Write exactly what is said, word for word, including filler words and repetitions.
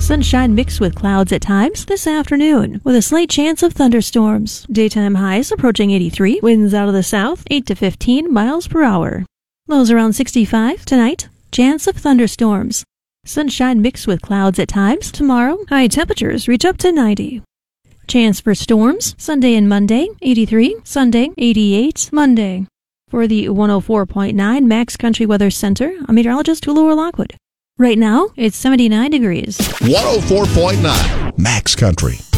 Sunshine mixed with clouds at times this afternoon, with a slight chance of thunderstorms. Daytime highs approaching eighty-three, winds out of the south, eight to fifteen miles per hour. Lows around sixty-five tonight, chance of thunderstorms. Sunshine mixed with clouds at times tomorrow, high temperatures reach up to ninety. Chance for storms, Sunday and Monday, eighty-three, Sunday, eighty-eight, Monday. For the one oh four point nine Max Country Weather Center, I'm meteorologist Hulu Lockwood. Right now, it's seventy-nine degrees. one oh four point nine Max Country.